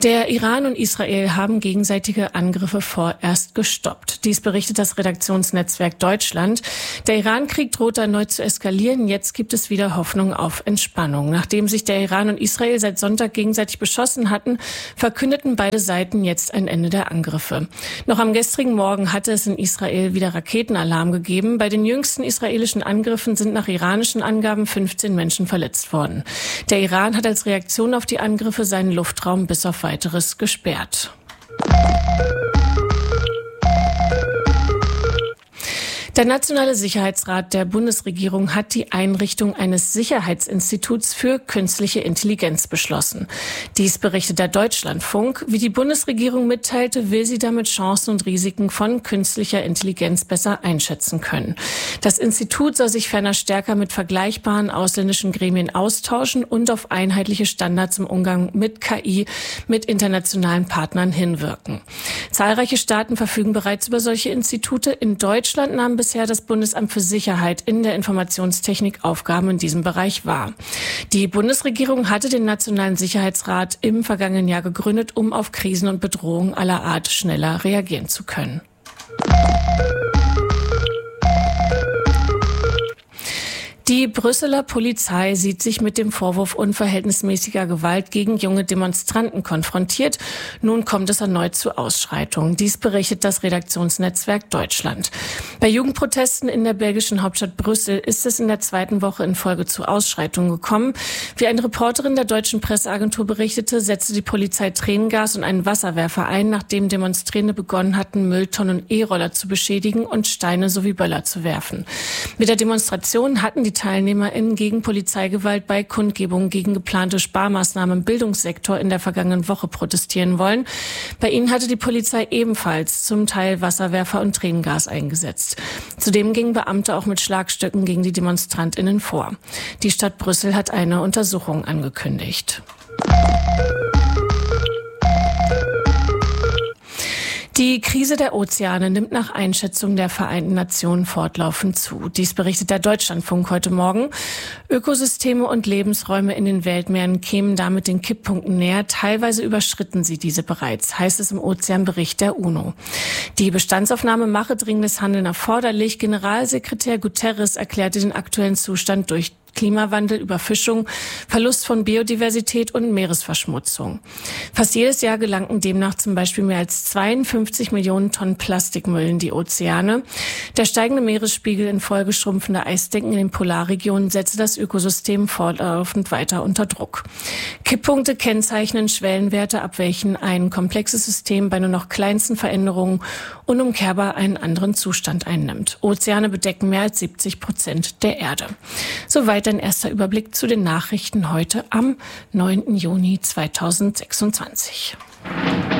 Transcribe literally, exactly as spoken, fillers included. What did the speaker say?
Der Iran und Israel haben gegenseitige Angriffe vorerst gestoppt. Dies berichtet das Redaktionsnetzwerk Deutschland. Der Iran-Krieg droht erneut zu eskalieren. Jetzt gibt es wieder Hoffnung auf Entspannung. Nachdem sich der Iran und Israel seit Sonntag gegenseitig beschossen hatten, verkündeten beide Seiten jetzt ein Ende der Angriffe. Noch am gestrigen Morgen hatte es in Israel wieder Raketenalarm gegeben. Bei den jüngsten israelischen Angriffen sind nach iranischen Angaben fünfzehn Menschen verletzt worden. Der Iran hat als Reaktion auf die Angriffe seinen Luftraum bis auf weiteres gesperrt. Der Nationale Sicherheitsrat der Bundesregierung hat die Einrichtung eines Sicherheitsinstituts für künstliche Intelligenz beschlossen. Dies berichtet der Deutschlandfunk. Wie die Bundesregierung mitteilte, will sie damit Chancen und Risiken von künstlicher Intelligenz besser einschätzen können. Das Institut soll sich ferner stärker mit vergleichbaren ausländischen Gremien austauschen und auf einheitliche Standards im Umgang mit K I mit internationalen Partnern hinwirken. Zahlreiche Staaten verfügen bereits über solche Institute. In Deutschland nahm bisher das Bundesamt für Sicherheit in der Informationstechnik Aufgaben in diesem Bereich wahr. Die Bundesregierung hatte den Nationalen Sicherheitsrat im vergangenen Jahr gegründet, um auf Krisen und Bedrohungen aller Art schneller reagieren zu können. Die Brüsseler Polizei sieht sich mit dem Vorwurf unverhältnismäßiger Gewalt gegen junge Demonstranten konfrontiert. Nun kommt es erneut zu Ausschreitungen. Dies berichtet das Redaktionsnetzwerk Deutschland. Bei Jugendprotesten in der belgischen Hauptstadt Brüssel ist es in der zweiten Woche in Folge zu Ausschreitungen gekommen. Wie eine Reporterin der deutschen Presseagentur berichtete, setzte die Polizei Tränengas und einen Wasserwerfer ein, nachdem Demonstrierende begonnen hatten, Mülltonnen und E-Roller zu beschädigen und Steine sowie Böller zu werfen. Mit der Demonstration hatten die TeilnehmerInnen gegen Polizeigewalt bei Kundgebungen gegen geplante Sparmaßnahmen im Bildungssektor in der vergangenen Woche protestieren wollen. Bei ihnen hatte die Polizei ebenfalls zum Teil Wasserwerfer und Tränengas eingesetzt. Zudem gingen Beamte auch mit Schlagstöcken gegen die DemonstrantInnen vor. Die Stadt Brüssel hat eine Untersuchung angekündigt. Die Krise der Ozeane nimmt nach Einschätzung der Vereinten Nationen fortlaufend zu. Dies berichtet der Deutschlandfunk heute Morgen. Ökosysteme und Lebensräume in den Weltmeeren kämen damit den Kipppunkten näher. Teilweise überschritten sie diese bereits, heißt es im Ozeanbericht der UNO. Die Bestandsaufnahme mache dringendes Handeln erforderlich. Generalsekretär Guterres erklärte den aktuellen Zustand durch Klimawandel, Überfischung, Verlust von Biodiversität und Meeresverschmutzung. Fast jedes Jahr gelangten demnach zum Beispiel mehr als zweiundfünfzig Millionen Tonnen Plastikmüll in die Ozeane. Der steigende Meeresspiegel infolge schrumpfender Eisdecken in den Polarregionen setze das Ökosystem fortlaufend weiter unter Druck. Kipppunkte kennzeichnen Schwellenwerte, ab welchen ein komplexes System bei nur noch kleinsten Veränderungen unumkehrbar einen anderen Zustand einnimmt. Ozeane bedecken mehr als siebzig Prozent der Erde. Soweit ein erster Überblick zu den Nachrichten heute am neunten Juni zweitausendsechsundzwanzig.